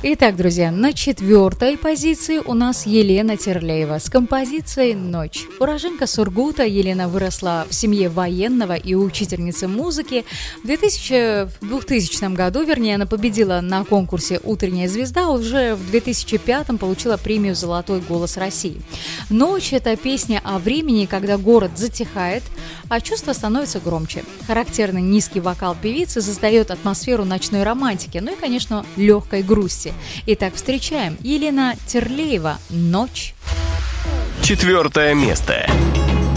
Итак, друзья, на 4-й позиции у нас Елена Терлеева с композицией «Ночь». Уроженка Сургута, Елена выросла в семье военного и учительницы музыки. В 2000 году, она победила на конкурсе «Утренняя звезда», уже в 2005 получила премию «Золотой голос России». «Ночь» — это песня о времени, когда город затихает, а чувства становятся громче. Характерный низкий вокал певицы создает атмосферу ночной романтики, ну и, конечно, легкой грусти. Итак, встречаем Елена Терлеева «Ночь». 4 место.